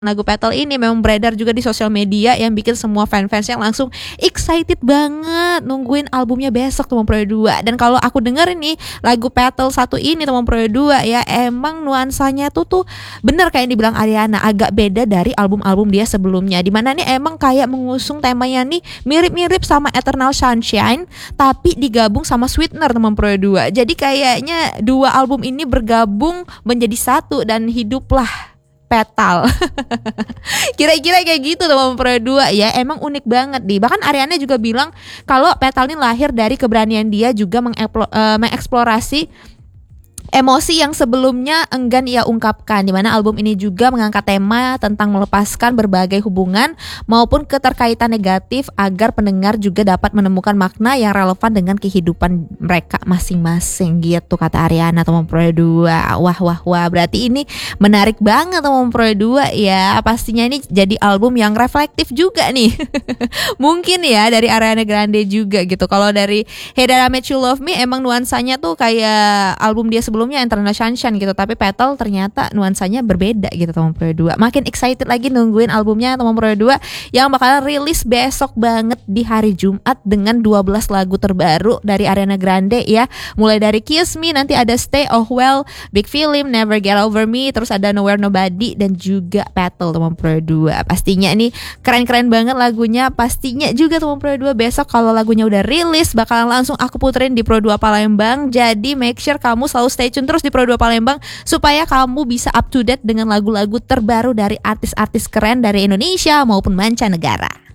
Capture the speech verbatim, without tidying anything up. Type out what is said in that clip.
Lagu Petal ini memang beredar juga di sosial media yang bikin semua fans-fans yang langsung excited banget nungguin albumnya besok Tomon Pro dua. Dan kalau aku denger ini lagu Petal satu ini Tomon Pro dua ya, emang nuansanya tuh tuh bener kayak yang dibilang Ariana, agak beda dari album-album dia sebelumnya. Dimana nih emang kayak mengusung temanya nih mirip-mirip sama Eternal Sunshine tapi digabung sama Sweetener Tomon Pro dua. Jadi kayaknya dua album ini bergabung menjadi satu dan hiduplah Petal. Kira-kira kayak gitu Tomon Pro dua ya. Emang unik banget nih. Bahkan Ariana juga bilang kalau Petal ini lahir dari keberanian dia juga mengeplo- uh, mengeksplorasi emosi yang sebelumnya enggan ia ungkapkan, di mana album ini juga mengangkat tema tentang melepaskan berbagai hubungan maupun keterkaitan negatif agar pendengar juga dapat menemukan makna yang relevan dengan kehidupan mereka masing-masing gitu kata Ariana Tomon Pro dua. Wah wah wah, berarti ini menarik banget Tomon Pro dua ya. Pastinya ini jadi album yang reflektif juga nih. Mungkin ya dari Ariana Grande juga gitu. Kalau dari Hey That I Made You Love Me emang nuansanya tuh kayak album dia sebelumnya sebelumnya Eternal Sunshine gitu, tapi Petal ternyata nuansanya berbeda gitu Tomon Pro dua. Makin excited lagi nungguin albumnya Tomon Pro dua yang bakalan rilis besok banget di hari Jumat dengan dua belas lagu terbaru dari Ariana Grande ya. Mulai dari Kiss Me, nanti ada Stay, Oh Well, Big Film, Never Get Over Me, terus ada Nowhere Nobody dan juga Petal Tomon Pro dua. Pastinya ini keren-keren banget lagunya. Pastinya juga Tomon Pro dua besok kalau lagunya udah rilis bakalan langsung aku puterin di Pro dua Palembang. Jadi make sure kamu selalu stay tune terus di Pro dua Palembang supaya kamu bisa up to date dengan lagu-lagu terbaru dari artis-artis keren dari Indonesia maupun mancanegara.